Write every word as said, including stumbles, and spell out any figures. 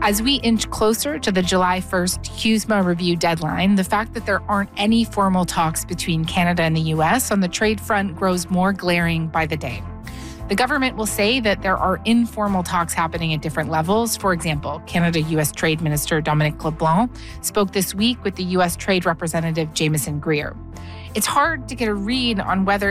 As we inch closer to the July first CUSMA review deadline, the fact that there aren't any formal talks between Canada and the U S on the trade front grows more glaring by the day. The government will say that there are informal talks happening at different levels. For example, Canada-U S Trade Minister Dominic LeBlanc spoke this week with the U S Trade Representative Jameson Greer. It's hard to get a read on whether